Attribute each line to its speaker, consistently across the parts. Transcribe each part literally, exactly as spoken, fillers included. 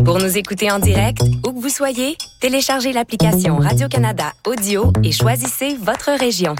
Speaker 1: Pour nous écouter en direct, où que vous soyez, téléchargez l'application Radio-Canada Audio et choisissez votre région.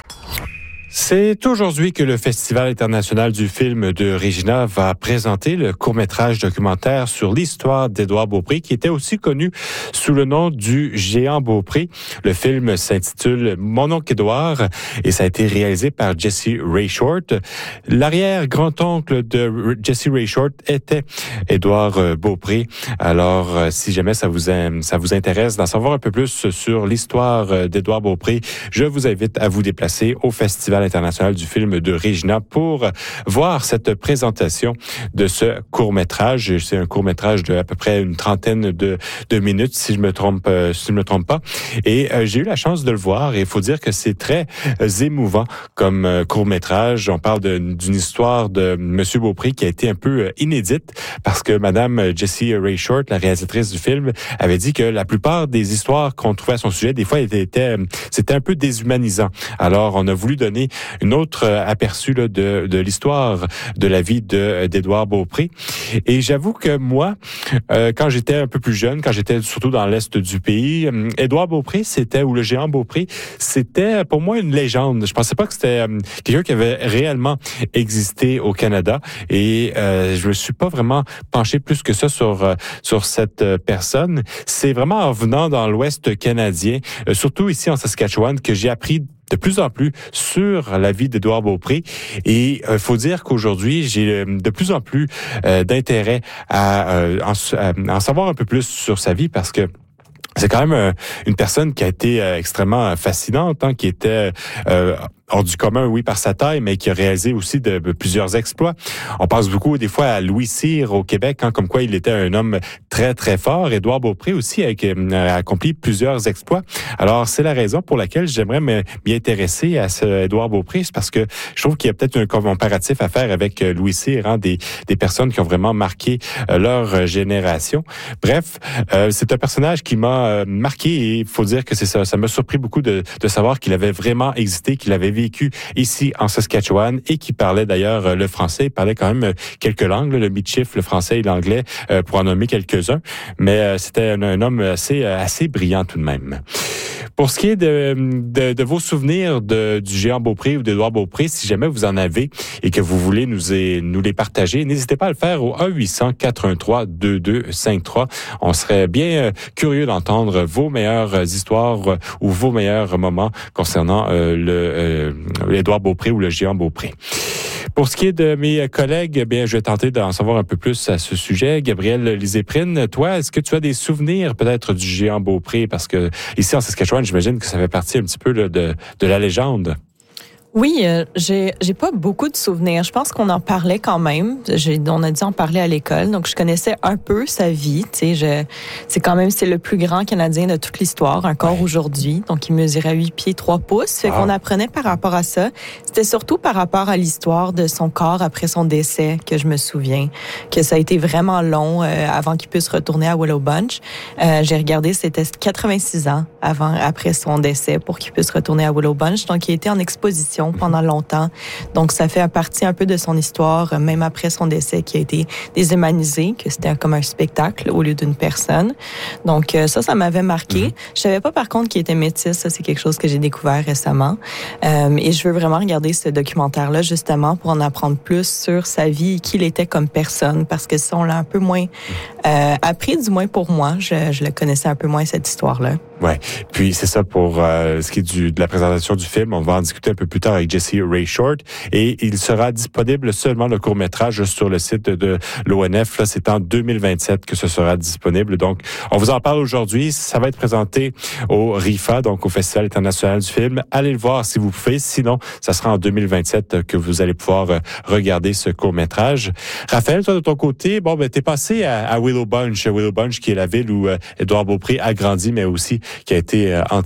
Speaker 2: C'est aujourd'hui que le Festival international du film de Regina va présenter le court-métrage documentaire sur l'histoire d'Édouard Beaupré, qui était aussi connu sous le nom du Géant Beaupré. Le film s'intitule Mon oncle Édouard et ça a été réalisé par Jesse Ray Short. L'arrière-grand-oncle de Jesse Ray Short était Édouard Beaupré. Alors, si jamais ça vous aime, ça vous intéresse d'en savoir un peu plus sur l'histoire d'Édouard Beaupré, je vous invite à vous déplacer au Festival international du film de Regina pour voir cette présentation de ce court-métrage. C'est un court-métrage de à peu près une trentaine de, de minutes, si je me trompe, euh, si je me trompe pas. Et euh, j'ai eu la chance de le voir et il faut dire que c'est très euh, émouvant comme euh, court-métrage. On parle de, d'une histoire de Monsieur Beaupré qui a été un peu euh, inédite parce que Madame Jessie Ray Short, la réalisatrice du film, avait dit que la plupart des histoires qu'on trouvait à son sujet, des fois, étaient, c'était un peu déshumanisant. Alors, on a voulu donner une autre aperçu là, de, de l'histoire de la vie de d'Édouard Beaupré. Et j'avoue que moi, euh, quand j'étais un peu plus jeune, quand j'étais surtout dans l'est du pays, euh, Édouard Beaupré, c'était, ou le Géant Beaupré, c'était pour moi une légende. Je pensais pas que c'était euh, quelqu'un qui avait réellement existé au Canada. Et euh, je me suis pas vraiment penché plus que ça sur euh, sur cette euh, personne. C'est vraiment en venant dans l'ouest canadien, euh, surtout ici en Saskatchewan, que j'ai appris de plus en plus sur la vie d'Édouard Beaupré. Et il euh, faut dire qu'aujourd'hui, j'ai euh, de plus en plus euh, d'intérêt à, euh, en, à en savoir un peu plus sur sa vie parce que c'est quand même euh, une personne qui a été euh, extrêmement fascinante, hein, qui était euh, hors du commun, oui, par sa taille, mais qui a réalisé aussi de, de plusieurs exploits. On pense beaucoup, des fois, à Louis Cyr au Québec, hein, comme quoi il était un homme très, très fort. Édouard Beaupré aussi a, a accompli plusieurs exploits. Alors, c'est la raison pour laquelle j'aimerais m'y intéresser à ce Édouard Beaupré, c'est parce que je trouve qu'il y a peut-être un comparatif à faire avec Louis Cyr, hein, des, des personnes qui ont vraiment marqué euh, leur génération. Bref, euh, c'est un personnage qui m'a euh, marqué et il faut dire que c'est ça. Ça m'a surpris beaucoup de, de savoir qu'il avait vraiment existé, qu'il avait vécu ici en Saskatchewan et qui parlait d'ailleurs le français. Il parlait quand même quelques langues, le Michif, le français et l'anglais, euh, pour en nommer quelques-uns. Mais euh, c'était un, un homme assez assez brillant tout de même. Pour ce qui est de, de, de vos souvenirs de, du Géant Beaupré ou d'Édouard Beaupré, si jamais vous en avez et que vous voulez nous, nous les partager, n'hésitez pas à le faire au un huit cents quatre un trois deux deux cinq trois. On serait bien curieux d'entendre vos meilleures histoires ou vos meilleurs moments concernant euh, le euh, l'Édouard Beaupré ou le Géant Beaupré. Pour ce qui est de mes collègues, bien, je vais tenter d'en savoir un peu plus à ce sujet. Gabrielle Liséprine, toi, est-ce que tu as des souvenirs peut-être du Géant Beaupré? Parce que ici en Saskatchewan, j'imagine que ça fait partie un petit peu là, de, de la légende.
Speaker 3: Oui, euh, j'ai j'ai pas beaucoup de souvenirs. Je pense qu'on en parlait quand même. J'ai, on a dû en parler à l'école, donc je connaissais un peu sa vie. Tu sais, je, c'est quand même c'est le plus grand Canadien de toute l'histoire encore ouais. aujourd'hui. Donc il mesurait huit pieds trois pouces. Fait wow. qu'on apprenait par rapport à ça. C'était surtout par rapport à l'histoire de son corps après son décès que je me souviens que ça a été vraiment long euh, avant qu'il puisse retourner à Willow Bunch. Euh, j'ai regardé, c'était quatre-vingt-six ans avant après son décès pour qu'il puisse retourner à Willow Bunch. Donc il a été en exposition pendant longtemps. Donc, ça fait partie un peu de son histoire, même après son décès, qui a été déshumanisé, que c'était comme un spectacle au lieu d'une personne. Donc, ça, ça m'avait marqué. Mm-hmm. Je savais pas, par contre, qu'il était métis. Ça, c'est quelque chose que j'ai découvert récemment. Euh, et je veux vraiment regarder ce documentaire-là, justement, pour en apprendre plus sur sa vie et qui il était comme personne, parce que ça, on l'a un peu moins euh, appris, du moins pour moi. Je, je le connaissais un peu moins, cette histoire-là.
Speaker 2: Ouais. Puis, c'est ça pour euh, ce qui est du, de la présentation du film. On va en discuter un peu plus tard avec Jesse Ray Short et il sera disponible seulement le court-métrage sur le site de l'O N F. Là, c'est en deux mille vingt-sept que ce sera disponible. Donc, on vous en parle aujourd'hui. Ça va être présenté au R I F A, donc au Festival international du film. Allez le voir si vous pouvez. Sinon, ça sera en deux mille vingt-sept que vous allez pouvoir regarder ce court-métrage. Raphaël, toi, de ton côté, bon, ben, t'es passé à, à Willow Bunch. Willow Bunch, qui est la ville où euh, Édouard Beaupré a grandi, mais aussi qui a été euh, enterré.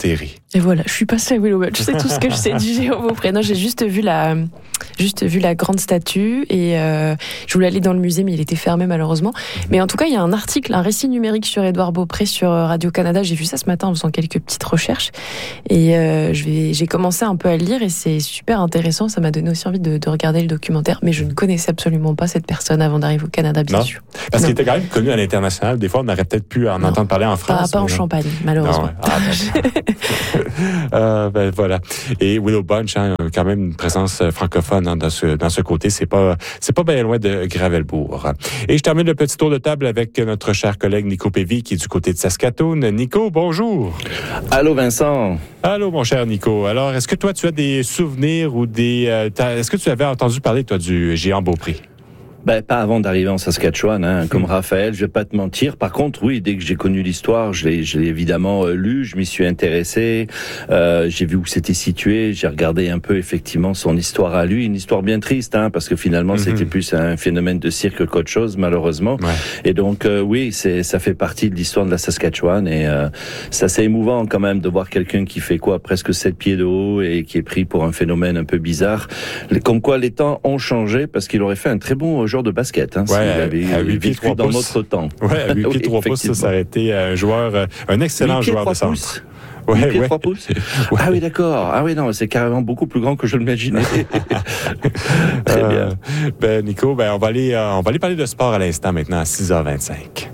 Speaker 4: Et voilà, je suis passée à Willow Bunch. C'est tout ce que je sais du Géant Beaupré. Non, j'ai juste vu la, juste vu la grande statue et euh, je voulais aller dans le musée, mais il était fermé malheureusement. Mais en tout cas, il y a un article, un récit numérique sur Édouard Beaupré sur Radio-Canada. J'ai vu ça ce matin en faisant quelques petites recherches et euh, je vais, j'ai commencé un peu à le lire et c'est super intéressant. Ça m'a donné aussi envie de, de regarder le documentaire, mais je ne connaissais absolument pas cette personne avant d'arriver au Canada, bien
Speaker 2: non.
Speaker 4: sûr.
Speaker 2: Parce
Speaker 4: non.
Speaker 2: qu'il était quand même connu à l'international. Des fois, on aurait peut-être pu en non. entendre parler en France.
Speaker 4: Pas, pas en Champagne, malheureusement.
Speaker 2: Non, ah, ben, euh, ben, voilà. Et Willow Bunch, hein, quand même une présence francophone hein, dans ce dans ce côté. C'est pas c'est pas bien loin de Gravelbourg. Et je termine le petit tour de table avec notre cher collègue Nico Pévy qui est du côté de Saskatoon. Nico, bonjour.
Speaker 5: Allô Vincent.
Speaker 2: Allô mon cher Nico. Alors, est-ce que toi tu as des souvenirs ou des euh, est-ce que tu avais entendu parler toi du Géant Beaupré?
Speaker 5: Ben, pas avant d'arriver en Saskatchewan, hein, comme Raphaël, je vais pas te mentir. Par contre, oui, dès que j'ai connu l'histoire, je l'ai, je l'ai évidemment euh, lu, je m'y suis intéressé, euh, j'ai vu où c'était situé, j'ai regardé un peu effectivement son histoire à lui, une histoire bien triste, hein, parce que finalement mm-hmm. c'était plus un phénomène de cirque qu'autre chose, malheureusement. Ouais. Et donc, euh, oui, c'est, ça fait partie de l'histoire de la Saskatchewan et euh, ça c'est émouvant quand même de voir quelqu'un qui fait quoi, presque sept pieds de haut et qui est pris pour un phénomène un peu bizarre. Comme quoi les temps ont changé parce qu'il aurait fait un très bon joueur de basket, hein,
Speaker 2: ouais,
Speaker 5: s'il avait
Speaker 2: à huit pieds
Speaker 5: vécu dans notre temps.
Speaker 2: Ouais, à huit pieds trois pouces, ça, ça aurait été un joueur, un excellent joueur de centre.
Speaker 5: Ouais, huit pieds trois pouces. Ouais. Ah oui, d'accord. Ah oui, non, c'est carrément beaucoup plus grand que je l'imaginais. Très euh, bien.
Speaker 2: Ben, Nico, ben, on va aller, euh, on va aller parler de sport à l'instant maintenant à six heures vingt-cinq.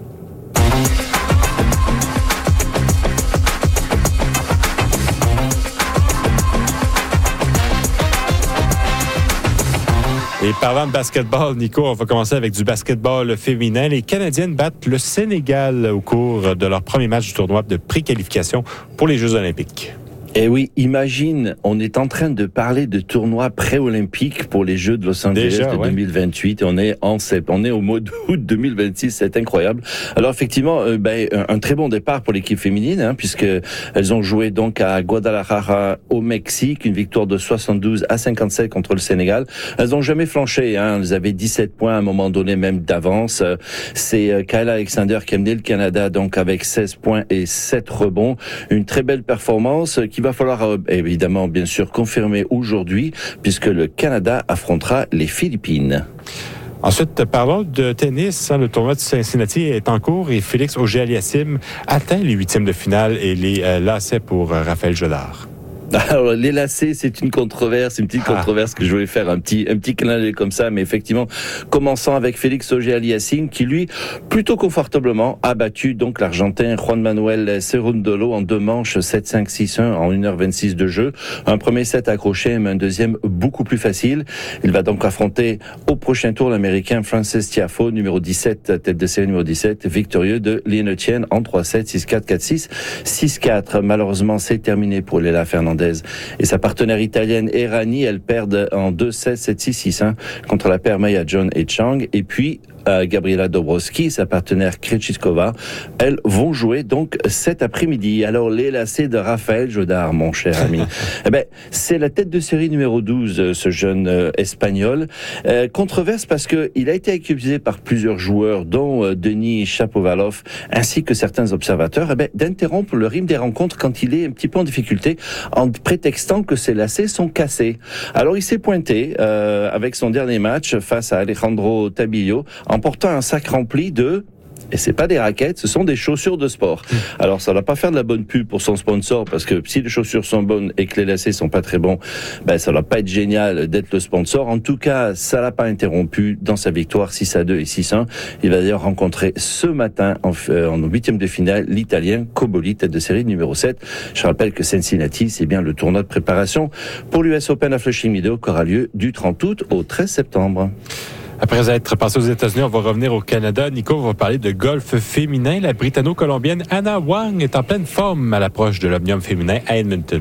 Speaker 2: Et parlant de basketball, Nico, on va commencer avec du basketball féminin. Les Canadiennes battent le Sénégal au cours de leur premier match du tournoi de pré-qualification pour les Jeux olympiques.
Speaker 5: Eh oui, imagine, on est en train de parler de tournois pré-olympiques pour les Jeux de Los Angeles Déjà, de ouais. deux mille vingt-huit et on est en on est au mois d'août deux mille vingt-six, c'est incroyable. Alors effectivement, euh, ben, un, un très bon départ pour l'équipe féminine, hein, puisque elles ont joué donc à Guadalajara au Mexique, une victoire de soixante-douze à cinquante-sept contre le Sénégal. Elles n'ont jamais flanché, hein, elles avaient dix-sept points à un moment donné même d'avance. C'est euh, Kyle Alexander qui a mené le Canada donc avec seize points et sept rebonds, une très belle performance qui va falloir euh, évidemment bien sûr confirmer aujourd'hui puisque le Canada affrontera les Philippines.
Speaker 2: Ensuite, parlons de tennis. Le tournoi de Cincinnati est en cours et Félix Auger-Aliassime atteint les huitièmes de finale et les euh, lacets pour euh, Raphaël Jodard.
Speaker 5: Alors, les lacets, c'est une controverse, une petite controverse ah. que je voulais faire un petit, un petit clin d'œil comme ça, mais effectivement, commençant avec Félix Auger-Aliassime, qui lui, plutôt confortablement, a battu donc l'Argentin Juan Manuel Cerundolo en deux manches, sept cinq six un en une heure vingt-six de jeu. Un premier set accroché, mais un deuxième beaucoup plus facile. Il va donc affronter au prochain tour l'Américain Frances Tiafoe, numéro dix-sept, tête de série numéro dix-sept, victorieux de Lien Tien en trois sept, six quatre, quatre six, six quatre. Malheureusement, c'est terminé pour Léla Fernandez et sa partenaire italienne Errani. Elles perdent en deux sept, sept six, six un contre la paire Maya John et Chang. Et puis euh, Gabriela Dabrowski, sa partenaire Krejcikova, elles vont jouer donc cet après-midi. Alors les lacets de Raphaël Jodard, mon cher ami, eh ben c'est la tête de série numéro douze, ce jeune euh, espagnol. Euh, controverse parce que il a été accusé par plusieurs joueurs, dont euh, Denis Shapovalov, ainsi que certains observateurs, eh ben d'interrompre le rythme des rencontres quand il est un petit peu en difficulté, en prétextant que ses lacets sont cassés. Alors il s'est pointé euh, avec son dernier match face à Alejandro Tabillo, en portant un sac rempli de... Et c'est pas des raquettes, ce sont des chaussures de sport. Alors ça va pas faire de la bonne pub pour son sponsor, parce que si les chaussures sont bonnes et que les lacets sont pas très bons, ben ça va pas être génial d'être le sponsor. En tout cas, ça l'a pas interrompu dans sa victoire six à deux et six un. Il va d'ailleurs rencontrer ce matin en, euh, en huitième de finale l'Italien Cobolli, tête de série numéro sept. Je rappelle que Cincinnati, c'est bien le tournoi de préparation pour l'U S Open à Flushing Meadows qui aura lieu du trente août au treize septembre.
Speaker 2: Après être passé aux États-Unis, on va revenir au Canada. Nico va parler de golf féminin. La Britanno-Colombienne Anna Wang est en pleine forme à l'approche de l'Omnium féminin à Edmonton.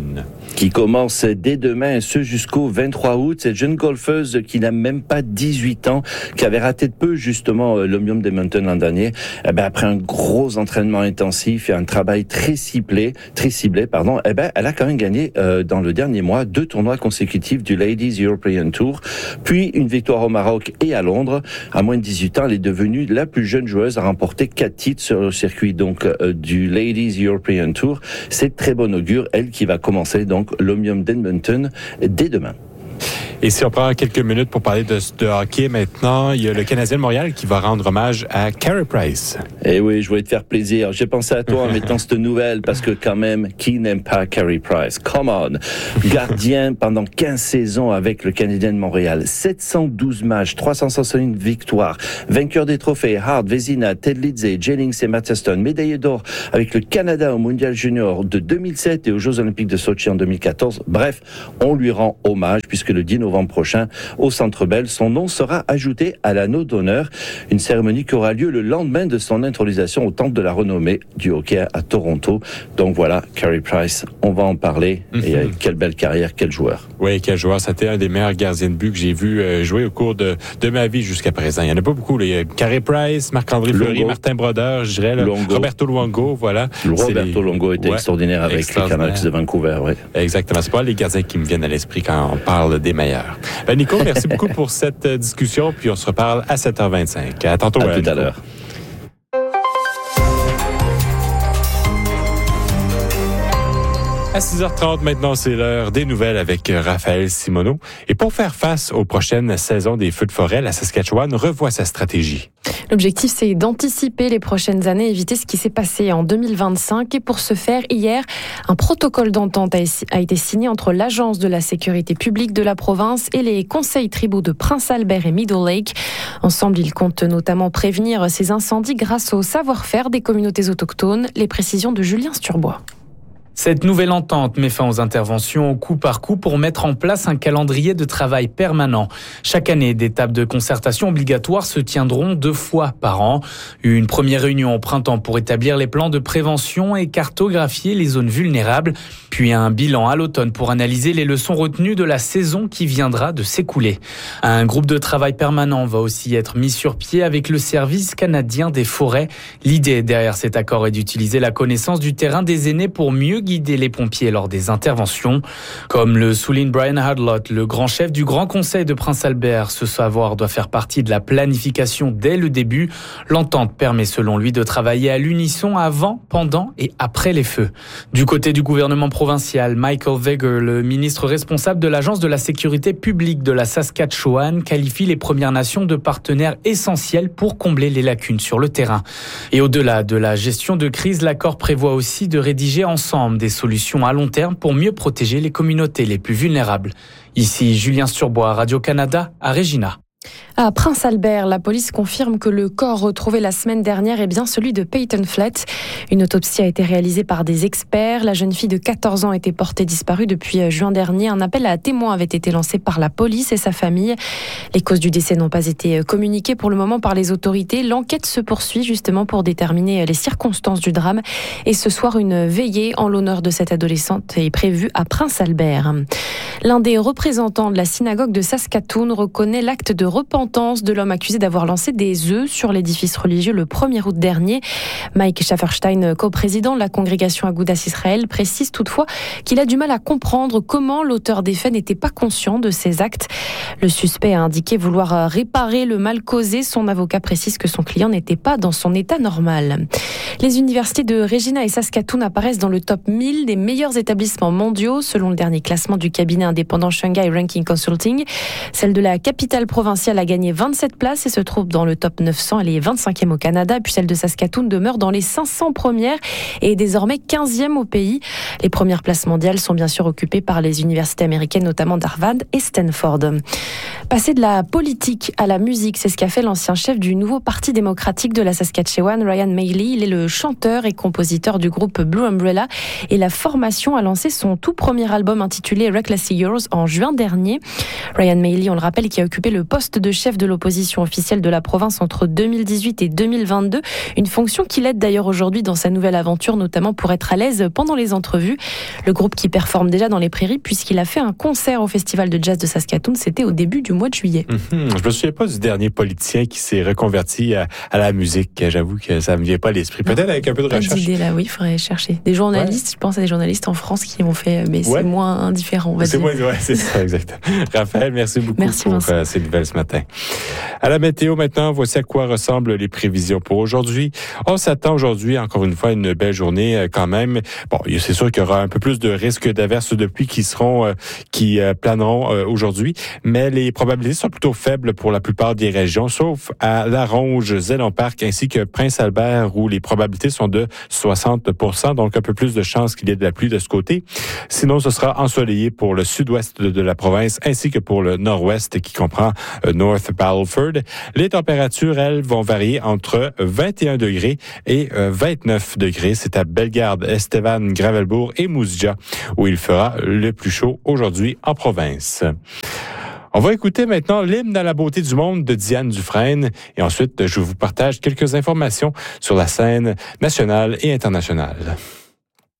Speaker 5: qui commence dès demain, et ce jusqu'au vingt-trois août. Cette jeune golfeuse qui n'a même pas dix-huit ans, qui avait raté de peu justement l'Omnium d'Edmonton l'an dernier, eh ben, après un gros entraînement intensif et un travail très ciblé, très ciblé, pardon, eh ben, elle a quand même gagné euh, dans le dernier mois deux tournois consécutifs du Ladies European Tour, puis une victoire au Maroc et à Londres. À moins de dix-huit ans, elle est devenue la plus jeune joueuse à remporter quatre titres sur le circuit donc euh, du Ladies European Tour. C'est très bon augure, elle qui va commencer donc l'Omnium d'Edmonton dès demain.
Speaker 2: Et si on prend quelques minutes pour parler de, de hockey maintenant, il y a le Canadien de Montréal qui va rendre hommage à Carey Price.
Speaker 5: Eh oui, je voulais te faire plaisir. J'ai pensé à toi en mettant cette nouvelle parce que quand même, qui n'aime pas Carey Price? Come on! Gardien pendant quinze saisons avec le Canadien de Montréal. sept cent douze matchs, trois cent soixante-une victoires. Vainqueur des trophées Hart, Vezina, Ted Lindsay, Jennings et Matheson. Médaillé d'or avec le Canada au Mondial Junior de deux mille sept et aux Jeux Olympiques de Sochi en deux mille quatorze. Bref, on lui rend hommage puisque le dix novembre prochain, au Centre Bell, son nom sera ajouté à l'anneau d'honneur. Une cérémonie qui aura lieu le lendemain de son intronisation au Temple de la renommée du hockey à Toronto. Donc voilà, Carey Price, on va en parler. Mm-hmm. Et euh, quelle belle carrière, quel joueur.
Speaker 2: Oui, quel joueur. C'était un des meilleurs gardiens de but que j'ai vu euh, jouer au cours de, de ma vie jusqu'à présent. Il n'y en a pas beaucoup. Là. Il y a Carey Price, Marc-André Fleury, Longo. Martin Brodeur, je dirais. Là, Roberto Luongo, voilà.
Speaker 5: Roberto les... Luongo était ouais, extraordinaire avec extraordinaire. les Canucks de Vancouver. Ouais.
Speaker 2: Exactement. C'est pas les gardiens qui me viennent à l'esprit quand on parle des meilleurs. Ben Nico, merci beaucoup pour cette discussion, puis on se reparle à sept heures vingt-cinq. À tantôt.
Speaker 5: À tout à l'heure.
Speaker 2: À six heures trente, maintenant, c'est l'heure des nouvelles avec Raphaël Simoneau. Et pour faire face aux prochaines saisons des feux de forêt, la Saskatchewan revoit sa stratégie.
Speaker 4: L'objectif, c'est d'anticiper les prochaines années, éviter ce qui s'est passé en deux mille vingt-cinq. Et pour ce faire, hier, un protocole d'entente a été signé entre l'Agence de la sécurité publique de la province et les conseils tribaux de Prince-Albert et Middle Lake. Ensemble, ils comptent notamment prévenir ces incendies grâce au savoir-faire des communautés autochtones. Les précisions de Julien Sturbois.
Speaker 6: Cette nouvelle entente met fin aux interventions au coup par coup pour mettre en place un calendrier de travail permanent. Chaque année, des tables de concertation obligatoires se tiendront deux fois par an. Une première réunion au printemps pour établir les plans de prévention et cartographier les zones vulnérables. Puis un bilan à l'automne pour analyser les leçons retenues de la saison qui viendra de s'écouler. Un groupe de travail permanent va aussi être mis sur pied avec le Service canadien des forêts. L'idée derrière cet accord est d'utiliser la connaissance du terrain des aînés pour mieux guider les pompiers lors des interventions. Comme le souligne Brian Hadlott, le grand chef du Grand Conseil de Prince-Albert, ce savoir doit faire partie de la planification dès le début. L'entente permet selon lui de travailler à l'unisson avant, pendant et après les feux. Du côté du gouvernement provincial, Michael Veger, le ministre responsable de l'Agence de la sécurité publique de la Saskatchewan, qualifie les Premières Nations de partenaires essentiels pour combler les lacunes sur le terrain. Et au-delà de la gestion de crise, l'accord prévoit aussi de rédiger ensemble des solutions à long terme pour mieux protéger les communautés les plus vulnérables. Ici, Julien Sturbois, Radio-Canada, à Regina.
Speaker 4: À Prince-Albert, la police confirme que le corps retrouvé la semaine dernière est bien celui de Peyton Flett. Une autopsie a été réalisée par des experts. La jeune fille de quatorze ans était portée disparue depuis juin dernier. Un appel à témoins avait été lancé par la police et sa famille. Les causes du décès n'ont pas été communiquées pour le moment par les autorités. L'enquête se poursuit justement pour déterminer les circonstances du drame. Et ce soir, une veillée en l'honneur de cette adolescente est prévue à Prince-Albert. L'un des représentants de la synagogue de Saskatoon reconnaît l'acte de repentance de l'homme accusé d'avoir lancé des œufs sur l'édifice religieux le premier août dernier. Mike Schafferstein, coprésident de la congrégation Agudas Israël, précise toutefois qu'il a du mal à comprendre comment l'auteur des faits n'était pas conscient de ces actes. Le suspect a indiqué vouloir réparer le mal causé. Son avocat précise que son client n'était pas dans son état normal. Les universités de Regina et Saskatoon apparaissent dans le top mille des meilleurs établissements mondiaux selon le dernier classement du cabinet indépendant Shanghai Ranking Consulting. Celle de la capitale provinciale a gagné vingt-sept places et se trouve dans le top neuf cents. Elle est vingt-cinquième au Canada, puis celle de Saskatoon demeure dans les cinq cents premières et est désormais quinzième au pays. Les premières places mondiales sont bien sûr occupées par les universités américaines, notamment d'Harvard et Stanford. Passer de la politique à la musique, c'est ce qu'a fait l'ancien chef du nouveau Parti démocratique de la Saskatchewan, Ryan Mailey. Il est le chanteur et compositeur du groupe Blue Umbrella. Et la formation a lancé son tout premier album intitulé Recklessly Yours en juin dernier. Ryan Mailey, on le rappelle, qui a occupé le poste de chef de l'opposition officielle de la province entre deux mille dix-huit et deux mille vingt-deux. Une fonction qui l'aide d'ailleurs aujourd'hui dans sa nouvelle aventure, notamment pour être à l'aise pendant les entrevues. Le groupe qui performe déjà dans les prairies puisqu'il a fait un concert au Festival de Jazz de Saskatoon. C'était au début du mois de juillet.
Speaker 2: Mm-hmm. Je me souviens pas du dernier politicien qui s'est reconverti à, à la musique. J'avoue que ça me vient pas à l'esprit. Peut-être avec un peu de
Speaker 4: pas
Speaker 2: recherche.
Speaker 4: D'idée, là, oui, il faudrait chercher. Des journalistes, ouais. Je pense à des journalistes en France qui ont fait, mais ouais. C'est moins indifférent, on va
Speaker 2: c'est
Speaker 4: dire.
Speaker 2: Moins, ouais, c'est ça, exact. Raphaël, merci beaucoup
Speaker 4: merci,
Speaker 2: pour
Speaker 4: euh,
Speaker 2: ces nouvelles ce matin. À la météo maintenant, voici à quoi ressemblent les prévisions pour aujourd'hui. On s'attend aujourd'hui, encore une fois, à une belle journée euh, quand même. Bon, c'est sûr qu'il y aura un peu plus de risques d'averses de pluie qui seront, euh, qui euh, planeront euh, aujourd'hui, mais les probabilités sont plutôt faibles pour la plupart des régions, sauf à La Ronge, Zélon Park ainsi que Prince-Albert où les probabilités sont de soixante pour cent, donc un peu plus de chances qu'il y ait de la pluie de ce côté. Sinon, ce sera ensoleillé pour le sud-ouest de, de la province ainsi que pour le nord-ouest qui comprend euh, North Battleford. Les températures, elles, vont varier entre vingt et un degrés et euh, vingt-neuf degrés. C'est à Bellegarde, Estevan, Gravelbourg et Mousija où il fera le plus chaud aujourd'hui en province. On va écouter maintenant l'hymne à la beauté du monde de Diane Dufresne et ensuite je vous partage quelques informations sur la scène nationale et internationale.